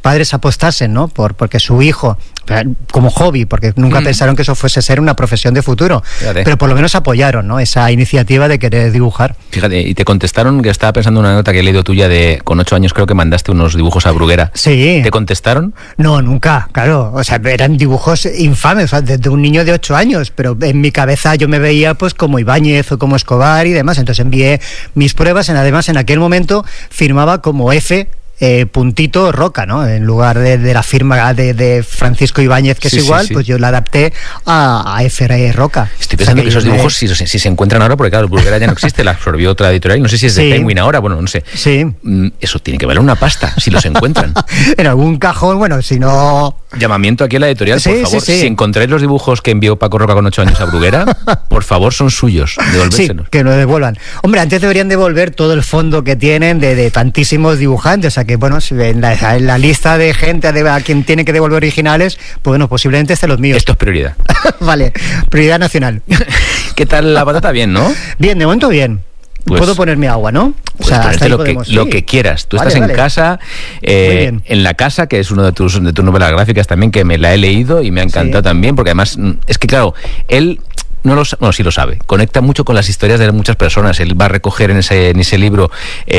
padres apostasen, ¿no? Porque su hijo, como hobby, porque nunca pensaron que eso fuese ser una profesión de futuro. Fíjate. Pero por lo menos apoyaron, ¿no? Esa iniciativa de querer dibujar. Fíjate, y te contestaron, que estaba pensando en una nota que he leído tuya de con 8 años creo que mandaste unos dibujos a Bruguera. Sí. ¿Te contestaron? No, nunca, claro. O sea, eran dibujos infames, o sea, de un niño de 8 años, pero en mi cabeza yo me veía pues como Ibáñez o como Escobar y demás. Entonces envié mis pruebas, además en aquel momento firmaba como F. Puntito Roca, ¿no? En lugar de la firma de Francisco Ibáñez, que Sí, es igual, sí, sí. pues yo la adapté a F. Roca. Estoy pensando que esos dibujos, si se encuentran ahora, porque claro, Bruguera ya no existe, la absorbió otra editorial, no sé si es de Sí. Penguin ahora, bueno, no sé. Sí. Eso tiene que valer una pasta, si los encuentran. En algún cajón, bueno, si no... Llamamiento aquí a la editorial, Sí, por favor. sí, sí. Si encontráis los dibujos que envió Paco Roca con 8 años a Bruguera, por favor, son suyos, Sí, devolvérselos. que lo devuelvan. Hombre, antes deberían devolver todo el fondo que tienen de tantísimos dibujantes, o sea que, bueno, si en la lista de gente a quien tiene que devolver originales, pues bueno, posiblemente estén los míos. Esto es prioridad. Vale, prioridad nacional. ¿Qué tal la patata? Bien, ¿no? Bien, de momento bien. Pues- Puedo ponerme agua, ¿no? Pues hasta ponerte ahí lo podemos, lo sí. que quieras. Tú Vale, estás vale. en casa, Muy bien. en La Casa, que es uno de tus novelas gráficas también, que me la he leído y me ha encantado Sí. también, porque además, es que claro, él... sí lo sabe, conecta mucho con las historias de muchas personas. Él va a recoger en ese libro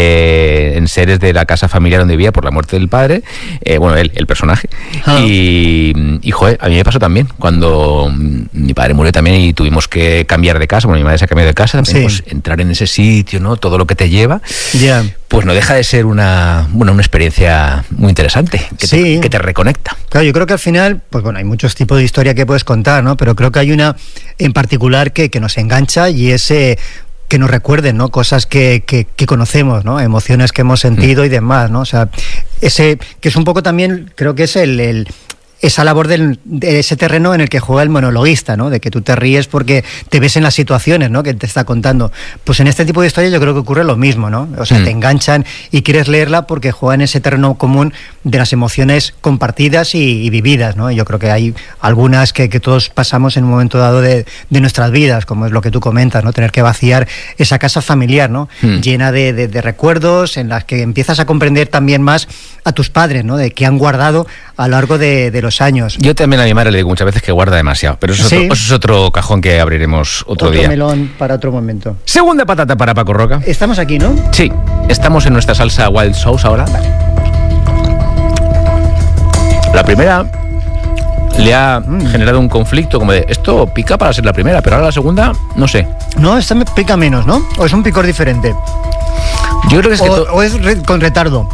en seres de la casa familiar donde vivía por la muerte del padre, bueno, él, el personaje. Ah. Y joder, a mí me pasó también cuando mi padre murió también y tuvimos que cambiar de casa, bueno, mi madre se ha cambiado de casa, también, Sí. pues entrar en ese sitio, ¿no? Todo lo que te lleva. Ya. Pues no deja de ser una experiencia muy interesante, Sí. que te reconecta. Claro, yo creo que al final, pues bueno, hay muchos tipos de historia que puedes contar, ¿no? Pero creo que hay una en particular que nos engancha y es que nos recuerden, ¿no? Cosas que conocemos, ¿no? Emociones que hemos sentido y demás, ¿no? O sea, ese que es un poco también, creo que es esa labor de ese terreno en el que juega el monologuista, ¿no? De que tú te ríes porque te ves en las situaciones, ¿no? Que te está contando. Pues en este tipo de historias yo creo que ocurre lo mismo, ¿no? O sea, te enganchan y quieres leerla porque juega en ese terreno común de las emociones compartidas y vividas, ¿no? Yo creo que hay algunas que todos pasamos en un momento dado de nuestras vidas, como es lo que tú comentas, ¿no? Tener que vaciar esa casa familiar, ¿no? Llena de recuerdos, en las que empiezas a comprender también más a tus padres, ¿no? De que han guardado a lo largo de los años. Yo también a mi madre le digo muchas veces que guarda demasiado, pero eso, Sí. eso es otro cajón que abriremos otro día. melón para otro momento. Segunda patata para Paco Roca. Estamos aquí, ¿no? Sí, estamos en nuestra salsa Wild Sauce ahora. La primera le ha generado un conflicto como de esto pica para ser la primera, pero ahora la segunda, no sé. No, esta me pica menos, ¿no? ¿O es un picor diferente? Yo creo que es que ¿O es con retardo?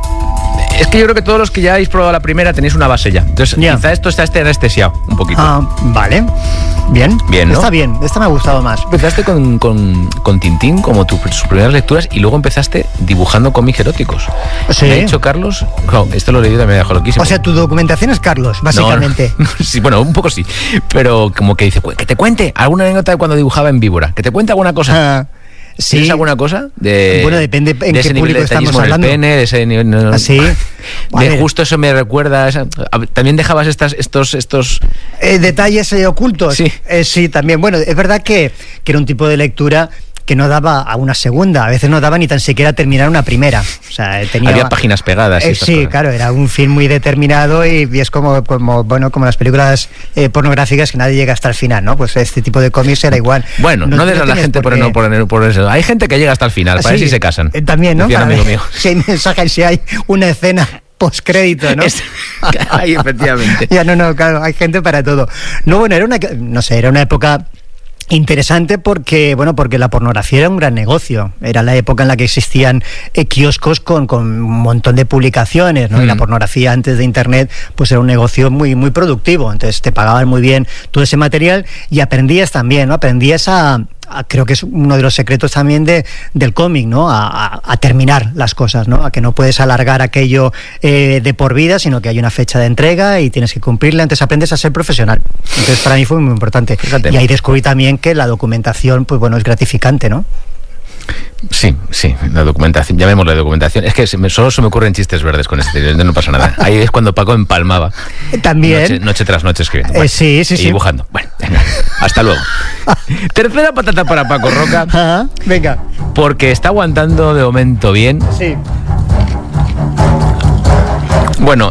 Es que yo creo que todos los que ya habéis probado la primera tenéis una base ya. Entonces, Ya. quizá esto está anestesiado un poquito. Ah, vale. Bien. Bien, ¿no? Está bien. Esta me ha gustado más. Empezaste con Tintín como sus primeras lecturas y luego empezaste dibujando cómics eróticos. Sí. Me ha dicho Carlos, claro, esto lo he leído y me ha dejado loquísimo. O sea, tu documentación es Carlos, básicamente. No, sí, bueno, un poco sí. Pero como que dice, que te cuente alguna anécdota de cuando dibujaba en víbora. Que te cuente alguna cosa. Ah, sí. ¿Tienes alguna cosa? Bueno, depende en de ese qué nivel público de estamos detallismo en el hablando. pene, de ese nivel... ¿Ah, sí? A De ver. justo eso me recuerda... También dejabas estos... Detalles ocultos. Sí. Sí, también. Bueno, es verdad que era un tipo de lectura que no daba a una segunda, a veces no daba ni tan siquiera terminar una primera. O sea, tenía... Había páginas pegadas. y estas sí, cosas. claro, era un film muy determinado y es como las películas pornográficas que nadie llega hasta el final, ¿no? Pues este tipo de cómics era igual. Bueno, no des a la tienes gente por qué. por eso. Hay gente que llega hasta el final, para ver Sí, si se casan. También, ¿no? Decía un Para amigo ver mío. si hay mensajes, si hay una escena postcrédito, ¿no? Ay, efectivamente. Ya, no, claro, hay gente para todo. No, bueno, era una época interesante porque la pornografía era un gran negocio. Era la época en la que existían kioscos con un montón de publicaciones, ¿no? Y la pornografía antes de Internet pues era un negocio muy, muy productivo. Entonces te pagaban muy bien todo ese material y aprendías también, ¿no? Aprendías creo que es uno de los secretos también del cómic, ¿no? A terminar las cosas, ¿no? A que no puedes alargar aquello de por vida, sino que hay una fecha de entrega y tienes que cumplirla. Entonces aprendes a ser profesional. Entonces para mí fue muy importante. Fíjate. Y ahí descubrí también que la documentación, pues bueno, es gratificante, ¿no? Sí, la documentación, llamémosla documentación. Es que solo se me ocurren chistes verdes con este, no pasa nada. Ahí es cuando Paco empalmaba. También. Noche tras noche escribiendo. Bueno, sí. y dibujando. Bueno, venga, hasta luego. Tercera patata para Paco Roca, Ajá, venga. porque está aguantando de momento bien. Sí. Bueno,